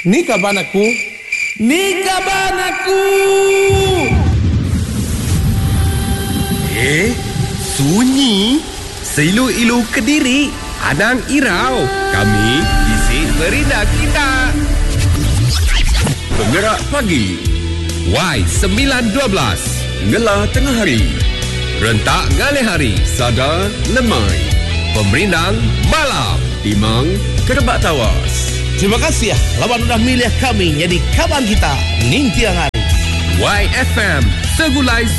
Ni kaban aku. Sunyi. Seilu-ilu Kediri. Anang Irau. Kami isi merinda kita. Penggerak pagi. Y912. Ngelah tengah hari. Rentak ngalih hari. Sadar lemai. Pemerindang malam. Timang kerebak tawas. Terima kasih ya lawan sudah milih kami jadi kawan kita ning tiang hari. YFM Segulai